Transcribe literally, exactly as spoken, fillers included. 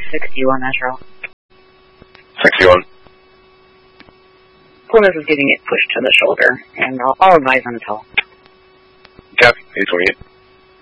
sixty-one, Metro. sixty-one. Plymouth is getting it pushed to the shoulder, and I'll, I'll advise on the tow. Jeff, eight twenty-eight.